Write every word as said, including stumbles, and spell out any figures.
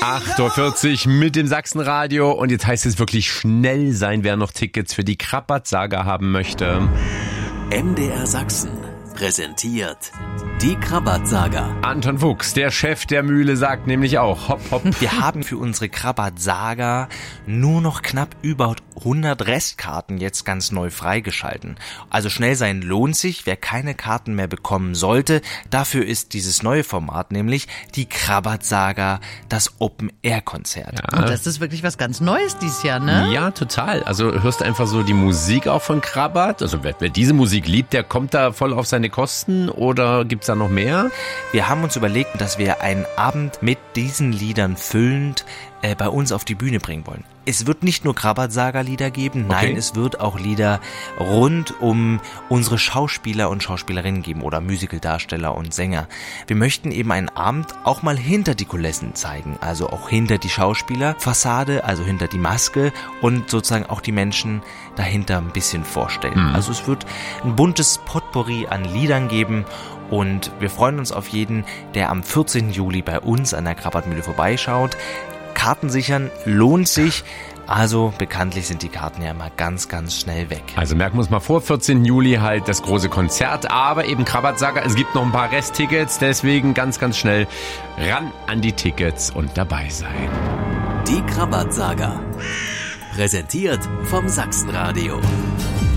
acht Uhr vierzig mit dem Sachsenradio und jetzt heißt es wirklich schnell sein, wer noch Tickets für die Krabat-Saga haben möchte. M D R Sachsen präsentiert die Krabat-Saga. Anton Fuchs, der Chef der Mühle, sagt nämlich auch, hopp, hopp. Wir haben für unsere Krabat-Saga nur noch knapp über hundert Restkarten jetzt ganz neu freigeschalten. Also schnell sein lohnt sich, wer keine Karten mehr bekommen sollte. Dafür ist dieses neue Format, nämlich die Krabat-Saga, das Open-Air-Konzert. Ja. Und das ist wirklich was ganz Neues dieses Jahr, ne? Ja, total. Also hörst einfach so die Musik auch von Krabat. Also wer, wer diese Musik liebt, der kommt da voll auf seine Kosten, oder gibt's da noch mehr? Wir haben uns überlegt, dass wir einen Abend mit diesen Liedern füllend äh, bei uns auf die Bühne bringen wollen. Es wird nicht nur Krabat-Saga-Lieder geben, nein, Okay. es wird auch Lieder rund um unsere Schauspieler und Schauspielerinnen geben oder Musicaldarsteller und Sänger. Wir möchten eben einen Abend auch mal hinter die Kulissen zeigen, also auch hinter die Schauspielerfassade, also hinter die Maske und sozusagen auch die Menschen dahinter ein bisschen vorstellen. Mhm. Also es wird ein buntes Potpourri an Liedern geben und wir freuen uns auf jeden, der am vierzehnten Juli bei uns an der Krabat-Mühle vorbeischaut. Karten sichern lohnt sich, also bekanntlich sind die Karten ja immer ganz, ganz schnell weg. Also merken wir uns mal vor, vierzehnten Juli halt das große Konzert, aber eben Krabat-Saga, es gibt noch ein paar Resttickets, deswegen ganz, ganz schnell ran an die Tickets und dabei sein. Die Krabat-Saga. Präsentiert vom Sachsenradio.